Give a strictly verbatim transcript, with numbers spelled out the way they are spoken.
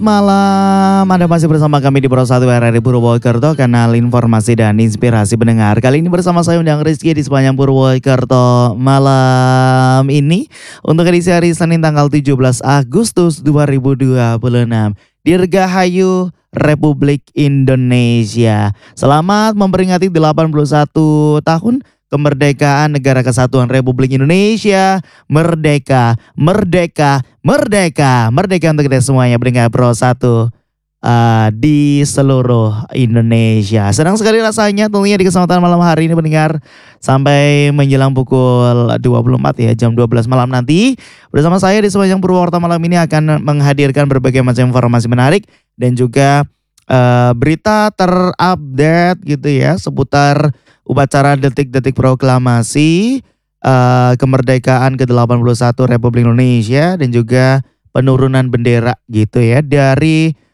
Malam, Anda masih bersama kami di Pro satu R R I Purwokerto, kanal informasi dan inspirasi pendengar. Kali ini bersama saya Undang Rizky di sepanjang Purwokerto. Malam ini untuk edisi hari Senin tanggal tujuh belas Agustus dua ribu dua puluh enam. Dirgahayu Republik Indonesia. Selamat memperingati delapan puluh satu tahun kemerdekaan Negara Kesatuan Republik Indonesia. Merdeka, merdeka, merdeka, merdeka untuk kita semuanya pendengar Pro satu uh, di seluruh Indonesia. Senang sekali rasanya tentunya di kesempatan malam hari ini pendengar, sampai menjelang pukul dua puluh empat ya, jam dua belas malam nanti bersama saya di sepanjang Purwokerto malam ini akan menghadirkan berbagai macam informasi menarik dan juga uh, berita terupdate gitu ya seputar upacara detik-detik proklamasi uh, kemerdekaan ke delapan puluh satu Republik Indonesia dan juga penurunan bendera gitu ya dari